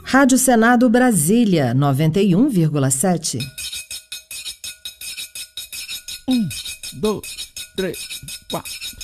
Rádio Senado Brasília, 91,7. 1, 2, 3, 4.